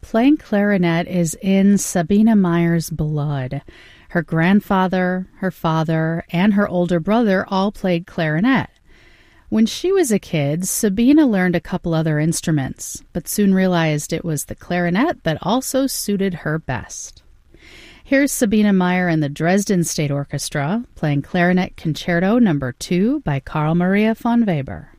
Playing clarinet is in Sabine Meyer's blood. Her grandfather, her father, and her older brother all played clarinet. When she was a kid, Sabine learned a couple other instruments, but soon realized it was the clarinet that also suited her best. Here's Sabine Meyer and the Dresden State Orchestra playing Clarinet Concerto No. 2 by Carl Maria von Weber.